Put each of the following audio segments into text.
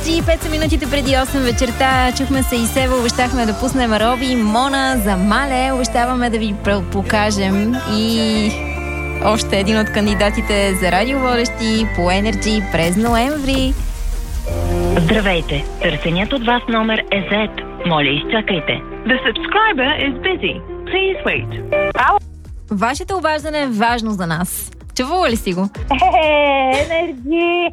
Energy, 5 минутите преди 8 вечерта. Чухме се и Сева, обещахме да пуснем Роби, Мона за Мале. Обещаваме да ви покажем и още един от кандидатите за радиоводещи по Energy през ноември. Здравейте! Търсеният от вас номер е зает. Моля, изчакайте. The subscriber is busy. Please wait. Вашето обаждане е важно за нас. Чувала ли си го? Енерджи!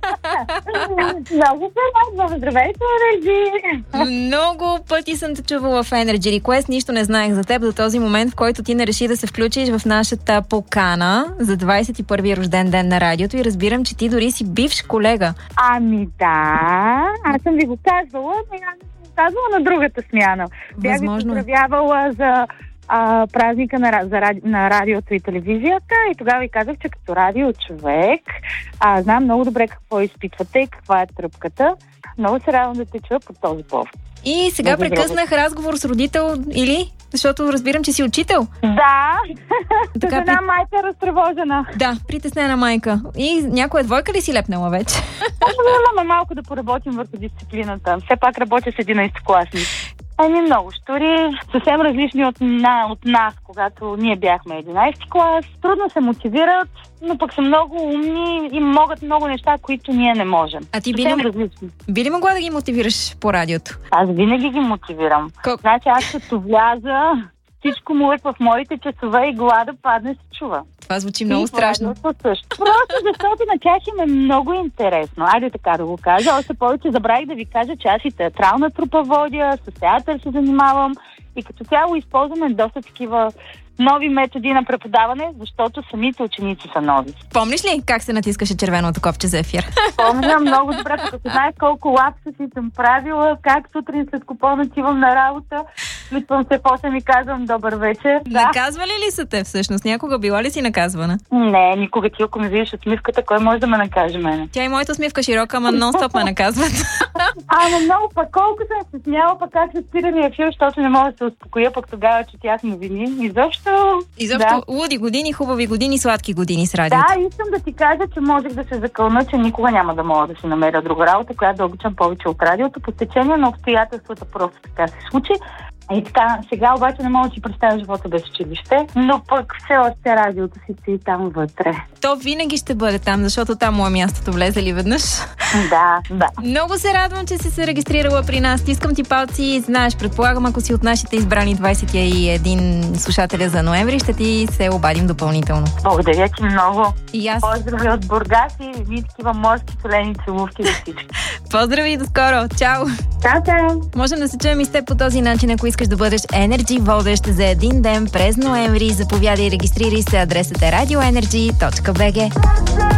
Много се радвам. Здравейте, Енерджи! Много пъти съм те чувала в Energy Request. Нищо не знаех за теб до този момент, в който ти не реши да се включиш в нашата покана за 21-ви рожден ден на радиото и разбирам, че ти дори си бивш колега. Ами да, аз съм ви го казвала, но я не съм казвала на другата смяна. Бях ви поздравявала за празника на радиото и телевизията и тогава ви казах, че като радио човек знам много добре какво изпитвате и каква е тръпката. Много се радвам да те чуя по този повод. И сега прекъснах разговор с родител, или? Защото разбирам, че си учител. Да, така една майка е разтревожена. Да, притеснена майка. И някоя двойка ли си лепнала вече? Имаме малко да поработим върху дисциплината. Все пак работя с 11-класник. Много штури, съвсем различни от нас, когато ние бяхме 11 клас. Трудно се мотивират, но пък са много умни и могат много неща, които ние не можем. А ти би ли могла да ги мотивираш по радиото? Аз винаги ги мотивирам. Значи аз като вляза, всичко му е в моите часове и глада падне се чува. Това звучи много страшно. Просто защото на тях им е много интересно. Айде така да го кажа. Още повече забравих да ви кажа, че аз и театрална трупа водя, с театър се занимавам и като цяло използваме доста такива нови методи на преподаване, защото самите ученици са нови. Помниш ли как се натискаше червеното копче за ефир? Помня много добре, като знаеш колко лапсуси съм правила, как сутрин след купон отивам на работа, слитвам се, после ми казвам добър вечер. Наказвали ли са те всъщност? Някога била ли си наказвана? Не, никога. Ти ако ми видиш усмивката, кой може да ме накаже мене? Тя и моята усмивка широка, ама нон-стоп ме наказват. Ама много пък колко съм се смяла, пък как се спира ми ефир, защото не мога да се успокоя, пък тогава четях новини. Изобщо, луди години, хубави години, сладки години с радиото. Да, искам да ти кажа, че можех да се закълна, че никога няма да мога да си намеря друга работа, която да обичам повече от радиото. По течение на обстоятелствата просто така се случи. И така, сега обаче не мога да си представя живота без училище, но пък все още радиото си стои там вътре. То винаги ще бъде там, защото там му е мястото, влезе ли веднъж? Да. Много се радвам, че си се регистрирала при нас. Стискам ти палци, знаеш, предполагам, ако си от нашите избрани 21 слушателя за ноември, ще ти се обадим допълнително. Благодаря ти много. И аз. Поздрави от Бургас и ми такива морски солени целувки за всички. Поздрави и до скоро. Чао! Чао! Можем да се чуем и с теб по този начин, ако искаш да бъдеш Energy водещ за един ден през ноември. Заповядай и регистрирай се. Адресът е radioenergy.bg.